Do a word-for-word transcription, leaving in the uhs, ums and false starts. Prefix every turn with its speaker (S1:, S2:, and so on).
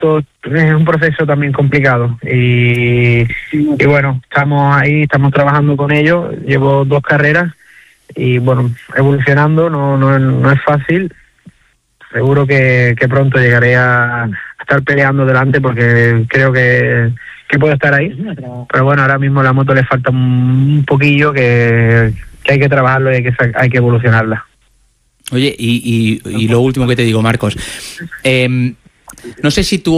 S1: todo es un proceso también complicado y, y bueno, estamos ahí, estamos trabajando con ello. Llevo dos carreras y bueno, evolucionando, no, no, no es fácil. Seguro que, que pronto llegaré a estar peleando delante porque creo que, que puedo estar ahí. Pero bueno, ahora mismo a la moto le falta un poquillo que, que hay que trabajarlo y hay que, hay que evolucionarla.
S2: Oye, y, y, y lo último que te digo, Marcos, eh, no sé si tú